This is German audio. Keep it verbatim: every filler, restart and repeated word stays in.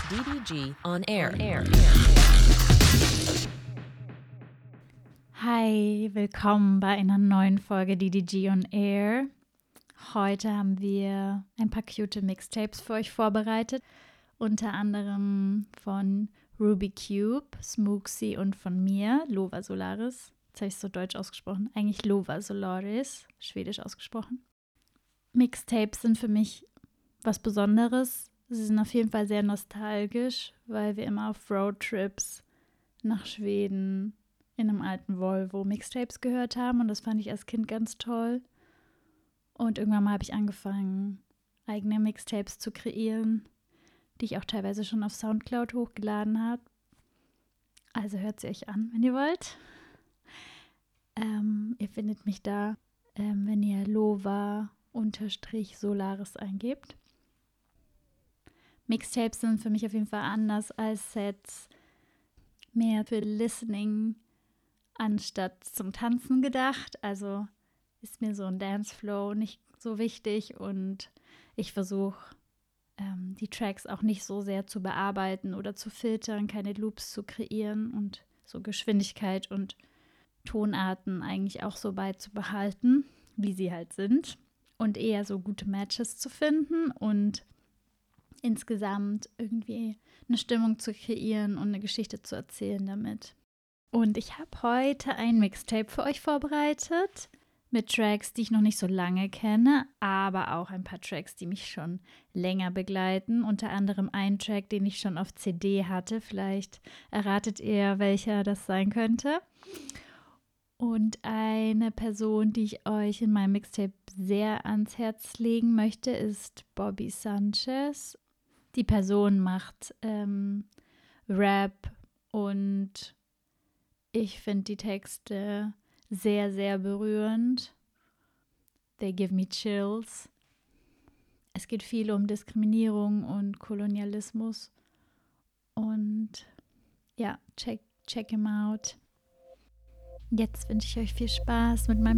D D G on air. On air. Hi, willkommen bei einer neuen Folge D D G on Air. Heute haben wir ein paar cute Mixtapes für euch vorbereitet. Unter anderem von Ruby Cube, Smooxy und von mir, Lova Solaris. Jetzt habe ich es so deutsch ausgesprochen. Eigentlich Lova Solaris, schwedisch ausgesprochen. Mixtapes sind für mich was Besonderes. Sie sind auf jeden Fall sehr nostalgisch, weil wir immer auf Roadtrips nach Schweden in einem alten Volvo Mixtapes gehört haben. Und das fand ich als Kind ganz toll. Und irgendwann mal habe ich angefangen, eigene Mixtapes zu kreieren, die ich auch teilweise schon auf Soundcloud hochgeladen habe. Also hört sie euch an, wenn ihr wollt. Ähm, ihr findet mich da, ähm, wenn ihr Lova-Solaris eingebt. Mixtapes sind für mich auf jeden Fall anders als Sets, mehr für Listening anstatt zum Tanzen gedacht. Also ist mir so ein Danceflow nicht so wichtig und ich versuche, ähm, die Tracks auch nicht so sehr zu bearbeiten oder zu filtern, keine Loops zu kreieren und so Geschwindigkeit und Tonarten eigentlich auch so beizubehalten, wie sie halt sind und eher so gute Matches zu finden und insgesamt irgendwie eine Stimmung zu kreieren und eine Geschichte zu erzählen damit. Und ich habe heute ein Mixtape für euch vorbereitet mit Tracks, die ich noch nicht so lange kenne, aber auch ein paar Tracks, die mich schon länger begleiten. Unter anderem ein Track, den ich schon auf C D hatte. Vielleicht erratet ihr, welcher das sein könnte. Und eine Person, die ich euch in meinem Mixtape sehr ans Herz legen möchte, ist Bobby Sanchez. Die Person macht ähm, Rap und ich finde die Texte sehr, sehr berührend. They give me chills. Es geht viel um Diskriminierung und Kolonialismus. Und ja, check, check him out. Jetzt wünsche ich euch viel Spaß mit meinem